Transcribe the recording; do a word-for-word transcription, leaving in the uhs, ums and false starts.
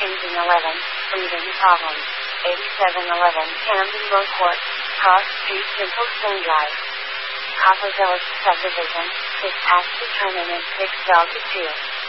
Engine eleven, breathing problems. eighty-seven eleven Camden Road Court, Cross Street Simple Stone Drive. Copper Village Subdivision, six Ashley Turner and six Delta two.